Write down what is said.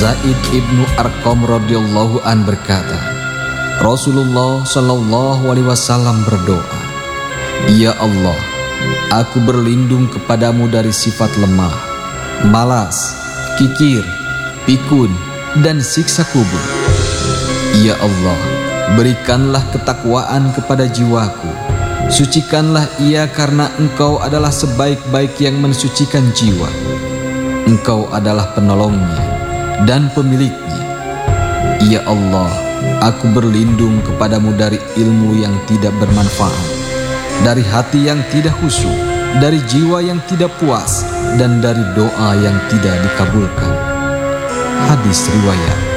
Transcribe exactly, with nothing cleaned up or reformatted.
Zaid ibnu Arqam radhiyallahu an berkata, Rasulullah shallallahu alaihi wasallam berdoa, Ya Allah, aku berlindung kepadamu dari sifat lemah, malas, kikir, pikun, dan siksa kubur. Ya Allah, berikanlah ketakwaan kepada jiwaku. Sucikanlah ia karena Engkau adalah sebaik-baik yang mensucikan jiwa. Engkau adalah penolongnya dan pemiliknya. Ya Allah, aku berlindung kepadamu dari ilmu yang tidak bermanfaat, dari hati yang tidak khusyuk, dari jiwa yang tidak puas, dan dari doa yang tidak dikabulkan. Hadis riwayat